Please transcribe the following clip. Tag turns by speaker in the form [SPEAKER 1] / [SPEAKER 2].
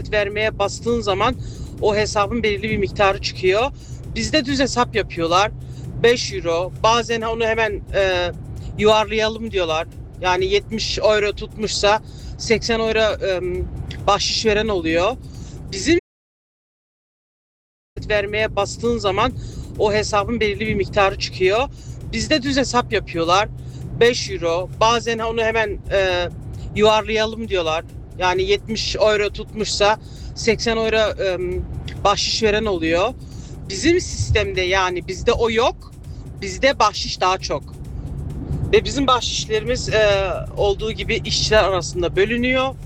[SPEAKER 1] vermeye bastığın zaman o hesabın belirli bir miktarı çıkıyor. Bizde düz hesap yapıyorlar. 5 euro. Bazen onu hemen yuvarlayalım diyorlar. Yani 70 euro tutmuşsa 80 euro bahşiş veren oluyor. Bizim vermeye bastığın zaman o hesabın belirli bir miktarı çıkıyor. Bizde düz hesap yapıyorlar. 5 euro. Bazen onu hemen yuvarlayalım diyorlar. Yani 70 euro tutmuşsa 80 euro bahşiş veren oluyor. Bizim sistemde yani bizde o yok. Bizde bahşiş daha çok. Ve bizim bahşişlerimiz olduğu gibi işçiler arasında bölünüyor.